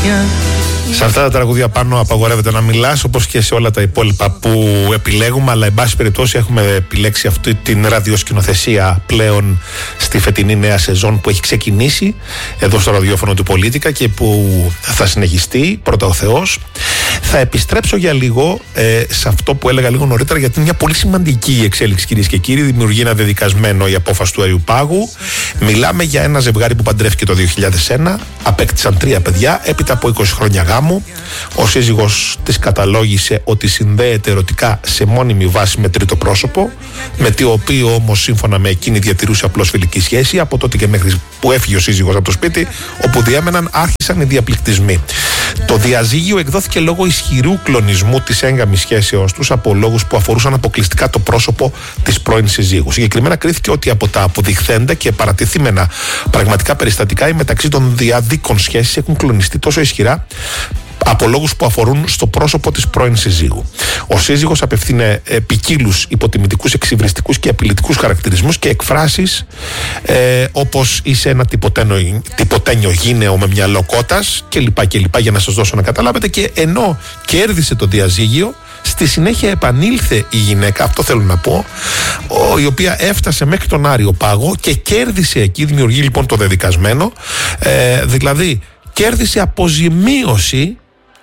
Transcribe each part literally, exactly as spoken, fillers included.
Σε αυτά τα τραγούδια πάνω απαγορεύεται να μιλάς, όπως και σε όλα τα υπόλοιπα που επιλέγουμε, αλλά εν πάση περιπτώσει έχουμε επιλέξει αυτή την ραδιοσκηνοθεσία πλέον στη φετινή νέα σεζόν που έχει ξεκινήσει εδώ στο ραδιόφωνο του Πολίτικα και που θα συνεχιστεί, πρώτα ο Θεός. Θα επιστρέψω για λίγο ε, σε αυτό που έλεγα λίγο νωρίτερα, γιατί είναι μια πολύ σημαντική εξέλιξη, κυρίες και κύριοι. Δημιουργεί ένα δεδικασμένο η απόφαση του Αριουπάγου. Μιλάμε για ένα ζευγάρι που παντρεύτηκε το δύο χιλιάδες ένα, απέκτησαν τρία παιδιά έπειτα από είκοσι χρόνια γάμου. Ο σύζυγος της καταλόγησε ότι συνδέεται ερωτικά σε μόνιμη βάση με τρίτο πρόσωπο, με το οποίο όμως σύμφωνα με εκείνη διατηρούσε απλώς φιλική σχέση. Από τότε και μέχρι που έφυγε ο σύζυγος από το σπίτι όπου διέμεναν, άρχισαν οι διαπληκτισμοί. Το διαζύγιο εκδόθηκε λόγω ισχυρού κλονισμού της έγκαμης σχέσεως τους από λόγους που αφορούσαν αποκλειστικά το πρόσωπο της πρώην συζύγου. Συγκεκριμένα κρίθηκε ότι από τα αποδειχθέντα και παρατηθήμενα πραγματικά περιστατικά, οι μεταξύ των διαδίκων σχέσεις έχουν κλονιστεί τόσο ισχυρά από λόγους που αφορούν στο πρόσωπο της πρώην συζύγου. Ο σύζυγος απευθύνε ε, ποικίλους υποτιμητικούς, εξυβριστικούς και απειλητικούς χαρακτηρισμούς και εκφράσεις ε, όπως είσαι ένα τυποτένιο, τυποτένιο γύναιο με μυαλό κότας κλπ. κλπ. Για να σας δώσω να καταλάβετε. Και ενώ κέρδισε το διαζύγιο, στη συνέχεια επανήλθε η γυναίκα, αυτό θέλω να πω, η οποία έφτασε μέχρι τον Άριο Πάγο και κέρδισε εκεί, δημιουργεί λοιπόν το δεδικασμένο, ε, δηλαδή κέρδισε αποζημίωση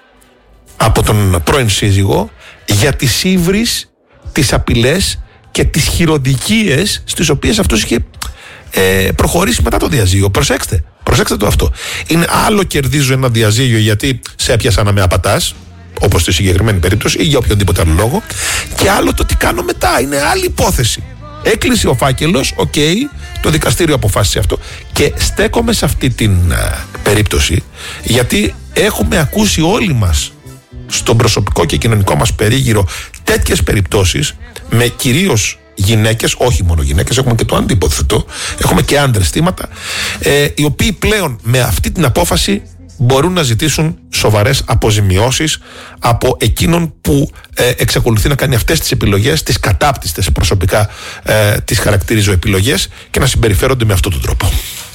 από τον πρώην σύζυγο για τις ύβρις, τις απειλές και τις χειροδικίες στις οποίες αυτός είχε ε, προχωρήσει μετά το διαζύγιο. Προσέξτε, προσέξτε το αυτό. Είναι άλλο κερδίζω ένα διαζύγιο γιατί σε έπιασα να με απατάς, όπως στη συγκεκριμένη περίπτωση, ή για οποιονδήποτε άλλο λόγο, και άλλο το τι κάνω μετά. Είναι άλλη υπόθεση. Έκλεισε ο φάκελος, οκ, okay, το δικαστήριο αποφάσισε αυτό. Και στέκομαι σε αυτή την α, περίπτωση, γιατί έχουμε ακούσει όλοι μας στον προσωπικό και κοινωνικό μας περίγυρο τέτοιες περιπτώσεις με κυρίως γυναίκες, όχι μόνο γυναίκες, έχουμε και το αντίποθετο, έχουμε και άντρες θύματα, ε, οι οποίοι πλέον με αυτή την απόφαση μπορούν να ζητήσουν σοβαρές αποζημιώσεις από εκείνον που ε, εξακολουθεί να κάνει αυτές τις επιλογές, τις κατάπτυστες προσωπικά ε, τις χαρακτηρίζω επιλογές, και να συμπεριφέρονται με αυτόν τον τρόπο.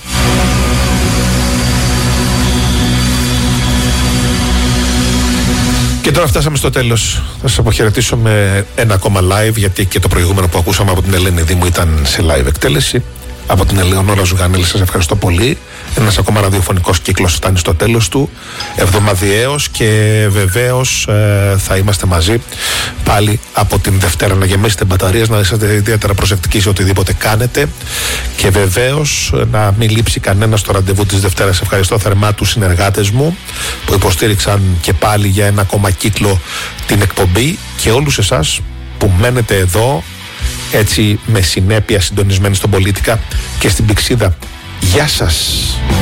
Και τώρα φτάσαμε στο τέλος. Θα σας αποχαιρετήσω με ένα ακόμα live, γιατί και το προηγούμενο που ακούσαμε από την Ελένη Δήμου ήταν σε live εκτέλεση. Από την Ελεονόρα Ζουγανέλη σας ευχαριστώ πολύ. Ένας ακόμα ραδιοφωνικός κύκλος φτάνει στο τέλος του, εβδομαδιαίος, και βεβαίως ε, θα είμαστε μαζί πάλι από την Δευτέρα. Να γεμίσετε μπαταρίες, να είσαστε ιδιαίτερα προσεκτικοί σε οτιδήποτε κάνετε, και βεβαίως να μην λείψει κανένα στο ραντεβού της Δευτέρας. Ευχαριστώ θερμά τους συνεργάτες μου που υποστήριξαν και πάλι για ένα ακόμα κύκλο την εκπομπή, και όλους εσάς που μένετε εδώ έτσι με συνέπεια συντονισμένοι στον Πολίτικα και στην Πηξίδα. Γεια σας.